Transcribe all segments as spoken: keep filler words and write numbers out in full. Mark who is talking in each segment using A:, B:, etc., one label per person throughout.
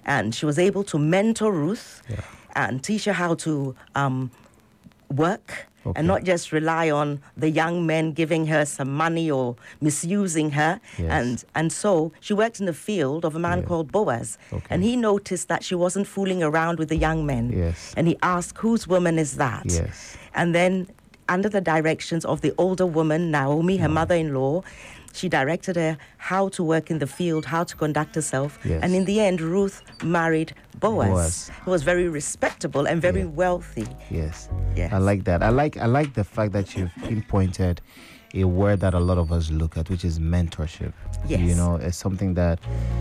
A: and she was able to mentor Ruth
B: Yeah.
A: and teach her how to um, work.
B: Okay.
A: And not just rely on the young men giving her some money or misusing her.
B: Yes.
A: And and so she worked in the field of a man
B: Yeah.
A: called Boaz.
B: Okay.
A: And he noticed that she wasn't fooling around with the young men.
B: Yes.
A: And he asked, whose woman is that?
B: Yes.
A: And then, under the directions of the older woman, Naomi, her mother-in-law, she directed her how to work in the field, how to conduct herself.
B: Yes.
A: And in the end, Ruth married Boaz,
B: Boaz.
A: who was very respectable and very
B: Yeah.
A: wealthy.
B: Yes.
A: Yes.
B: I like that. I like I like the fact that you've pinpointed a word that a lot of us look at, which is mentorship.
A: Yes.
B: You know, it's something that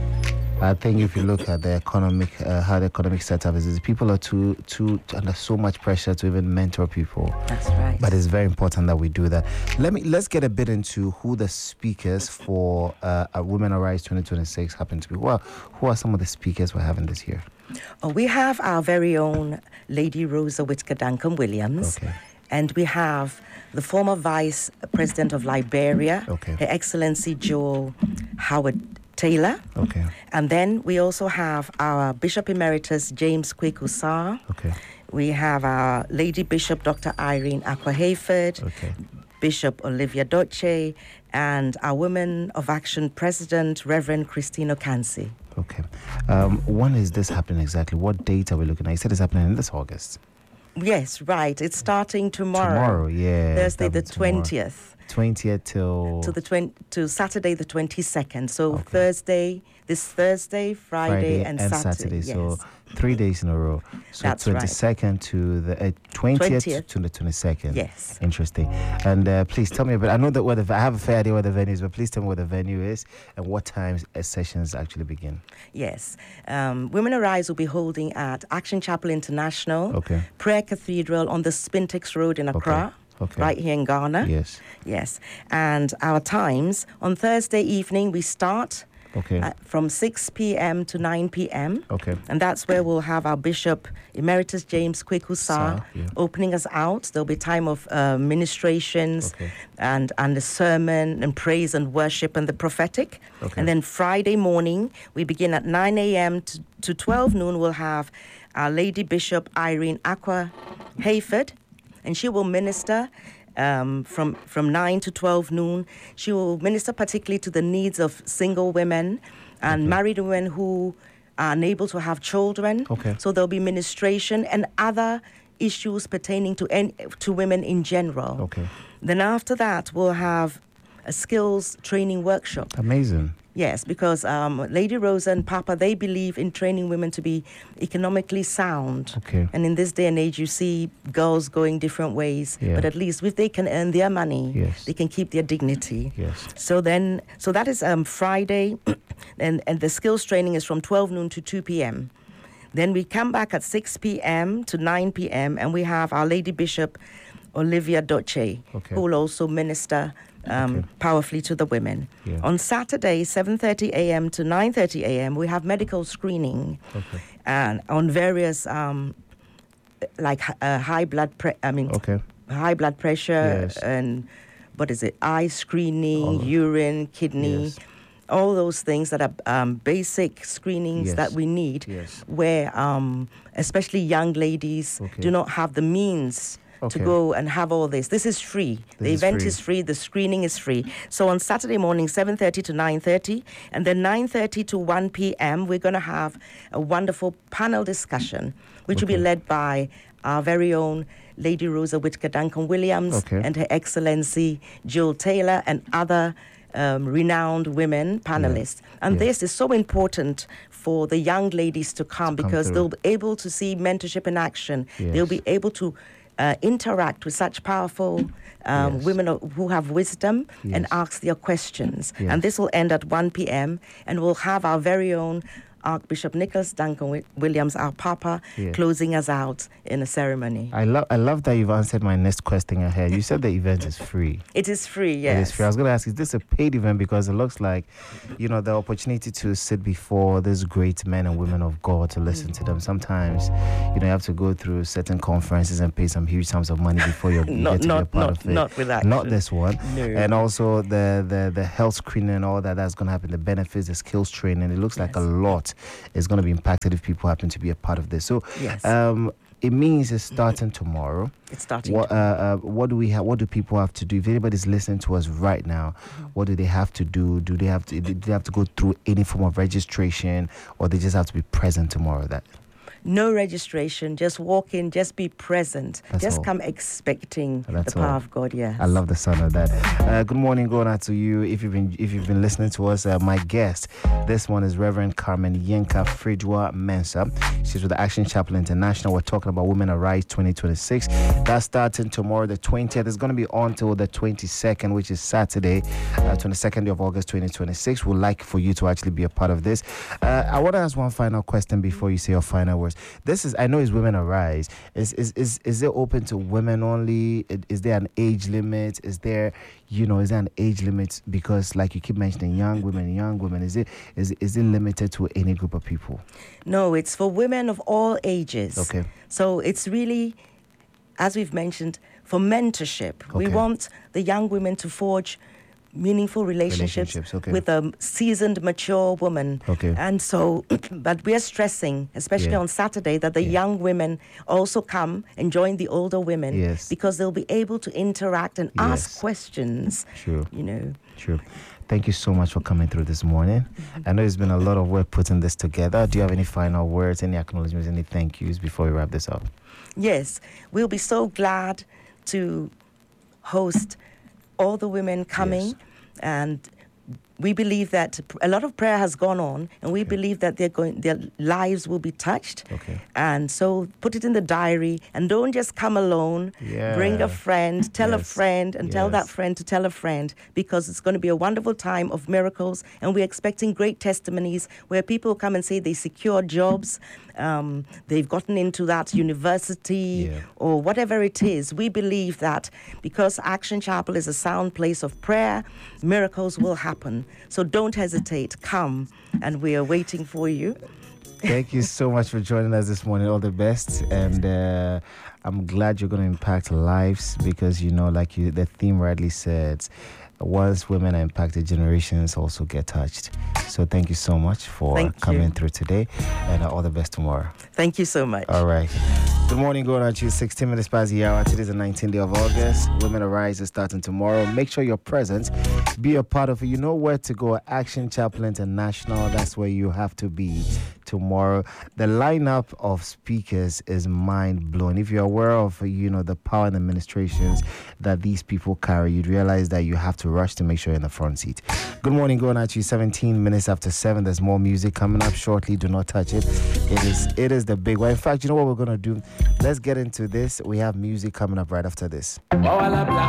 B: I think if you look at the economic, uh, how the economic setup is, is people are too, too, under so much pressure to even mentor people.
A: That's right.
B: But it's very important that we do that. Let me let's get a bit into who the speakers for uh, uh, Women Arise twenty twenty-six happen to be. Well, who are some of the speakers we're having this year?
A: Oh, we have our very own Lady Rosa Whitaker Duncan Williams.
B: Okay.
A: And we have the former Vice President of Liberia,
B: Okay.
A: Her Excellency Joel Howard Taylor.
B: Okay.
A: And then we also have our Bishop Emeritus James Kweku Sarr.
B: Okay.
A: We have our Lady Bishop Doctor Irene Aqua Hayford,
B: Okay.
A: Bishop Olivia Doche, and our Women of Action President, Reverend Christine Okansi.
B: Okay. Um, when is this happening exactly? What date are we looking at? You said it's happening in this August.
A: Yes, right. It's starting tomorrow.
B: Tomorrow, yeah.
A: Thursday the
B: Starting tomorrow.
A: twentieth.
B: twentieth till...
A: To the twen- to Saturday the twenty-second. So
B: Okay.
A: Thursday, this Thursday, Friday, and, Saturday. Yes.
B: So three days in a row. So
A: That's right.
B: twenty-second to the uh, twentieth,
A: twentieth.
B: to the twenty-second.
A: Yes.
B: Interesting. And uh, please tell me a bit. I know that where the, I have a fair idea where the venue is, but please tell me where the venue is and what times uh, sessions actually begin.
A: Yes. Um, Women Arise will be holding at Action Chapel International,
B: Okay.
A: Prayer Cathedral on the Spintex Road in Accra,
B: Okay.
A: right here in Ghana.
B: Yes.
A: Yes. And our times, on Thursday evening, we start
B: Okay.
A: uh, from six p.m. to nine p.m.
B: Okay.
A: And that's where we'll have our Bishop Emeritus James Kweku Sarr
B: Sarr, yeah.
A: opening us out. There'll be time of uh, ministrations
B: Okay.
A: and, and the sermon and praise and worship and the prophetic.
B: Okay.
A: And then Friday morning, we begin at nine a.m. to, to twelve noon. We'll have our Lady Bishop Irene Aqua Hayford, and she will minister um, from, from nine to twelve noon. She will minister particularly to the needs of single women and
B: Okay.
A: married women who are unable to have children.
B: Okay.
A: So there'll be ministration and other issues pertaining to en- to women in general.
B: Okay.
A: Then after that, we'll have a skills training workshop.
B: Amazing.
A: Yes, because um, Lady Rosa and Papa, they believe in training women to be economically sound.
B: Okay.
A: And in this day and age, you see girls going different ways.
B: Yeah.
A: But at least if they can earn their money,
B: Yes.
A: they can keep their dignity.
B: Yes.
A: So then, so that is um, Friday, and, and the skills training is from twelve noon to two p.m. Then we come back at six p.m. to nine p.m. and we have our Lady Bishop Olivia Doche,
B: Okay.
A: who will also minister um,
B: Okay.
A: powerfully to the women.
B: Yeah.
A: On Saturday, seven thirty a.m. to nine thirty a.m., we have medical screening
B: Okay.
A: and on various, um, like uh, high blood pre- I mean,
B: Okay.
A: high blood pressure
B: Yes.
A: and what is it, eye screening,
B: All of-
A: urine, kidney,
B: Yes.
A: all those things that are um, basic screenings
B: Yes.
A: that we need,
B: Yes.
A: where um, especially young ladies
B: Okay.
A: do not have the means
B: Okay.
A: to go and have all this. This is free. the
B: This is
A: event
B: free.
A: is free. The screening is free. So on Saturday morning, seven thirty to nine thirty, and then nine thirty to one p.m., we're going to have a wonderful panel discussion, which will be
B: Okay.
A: led by our very own Lady Rosa Whitaker Duncan Williams
B: Okay.
A: and Her Excellency Jill Taylor and other um, renowned women panelists. And
B: Yeah.
A: this is so important for the young ladies to come
B: To come
A: because
B: through.
A: they'll be able to see mentorship in action.
B: Yes.
A: They'll be able to uh, interact with such powerful um,
B: Yes.
A: women who have wisdom and
B: Yes.
A: ask their questions.
B: Yes.
A: And this will end at one p.m. and we'll have our very own Archbishop Nicholas Duncan Wi- Williams, our Papa,
B: Yeah.
A: closing us out in a ceremony.
B: I love I love that you've answered my next question ahead. You said the event is free.
A: It is free, yes.
B: It is free. I was going to ask, is this a paid event? Because it looks like, you know, the opportunity to sit before these great men and women of God to listen to them. Sometimes, you know, you have to go through certain conferences and pay some huge sums of money before you're, you
A: Not-
B: get to be a
A: not-
B: part
A: not-
B: of it.
A: not with that.
B: Not this one.
A: No.
B: And also the, the, the health screening and all that that's going to happen, the benefits, the skills training. It looks like a
A: Yes.
B: lot lot is going to be impacted if people happen to be a part of this. So,
A: Yes.
B: um, it means it's starting tomorrow.
A: It's starting
B: What uh, uh, what do we have? What do people have to do? If anybody's listening to us right now,
A: Mm-hmm.
B: what do they have to do? Do they have to? Do they have to go through any form of registration, or they just have to be present tomorrow? That
A: No registration. Just walk in. Just be present.
B: That's
A: just
B: all.
A: come expecting
B: That's
A: the power
B: all.
A: of God. Yes.
B: I love the sound of that. Uh, good morning, going out to you. If you've been if you've been listening to us, uh, my guest this one is Reverend Carmen Yenka Fridwa Mensah. She's with the Action Chapel International. We're talking about Women Arise twenty twenty-six. That's starting tomorrow, the twentieth. It's going to be on till the twenty-second, which is Saturday, uh, twenty-second of August, twenty twenty-six. We'd like for you to actually be a part of this. Uh, I want to ask one final question before you say your final words. This is, I know it's Women Arise. Is is is is it open to women only? Is there an age limit? Is there, you know, is there an age limit? Because like you keep mentioning, young women, young women. Is it is is it limited to any group of people?
A: No, it's for women of all ages.
B: Okay.
A: So it's really, as we've mentioned, for mentorship. We
B: Okay.
A: want the young women to forge meaningful relationships,
B: Relationships, okay.
A: with a seasoned, mature woman.
B: Okay.
A: And so, but we are stressing, especially
B: Yeah.
A: on Saturday, that the
B: Yeah.
A: young women also come and join the older women.
B: Yes.
A: Because they'll be able to interact and
B: Yes.
A: ask questions.
B: Sure.
A: You know.
B: Sure. Thank you so much for coming through this morning. I know it's been a lot of work putting this together. Do you have any final words, any acknowledgements, any thank yous before we wrap this up?
A: Yes, we'll be so glad to host all the women coming,
B: Yes.
A: and we believe that a lot of prayer has gone on, and we
B: Okay.
A: believe that they're going, their lives will be touched.
B: Okay.
A: And so put it in the diary, and don't just come alone.
B: Yeah.
A: Bring a friend, tell a
B: Yes.
A: friend, and tell that
B: Yes.
A: friend to tell a friend, because it's going to be a wonderful time of miracles, and we're expecting great testimonies where people come and say they secured jobs, um, they've gotten into that university,
B: Yeah.
A: or whatever it is. We believe that because Action Chapel is a sound place of prayer, miracles will happen. So don't hesitate. Come, and we are waiting for you.
B: Thank you so much for joining us this morning. All the best. And uh, I'm glad you're going to impact lives because, you know, like you, the theme rightly said, once women are impacted, generations also get touched. So thank you so much for
A: Thank
B: coming
A: you.
B: through today, and uh, all the best tomorrow.
A: Thank you so much.
B: All right. Good morning, going on to you. sixteen minutes past the hour. Today's the nineteenth day of August. Women Arise is starting tomorrow. Make sure you're present. Be a part of it. You know where to go. Action Chapel International. That's where you have to be tomorrow. The lineup of speakers is mind-blowing. If you're aware of, you know, the power and administrations that these people carry, you'd realize that you have to rush to make sure you're in the front seat. Good morning, going at you. seventeen minutes after seven. There's more music coming up shortly. Do not touch it. It is it is the big one. In fact, you know what we're going to do? Let's get into this. We have music coming up right after this.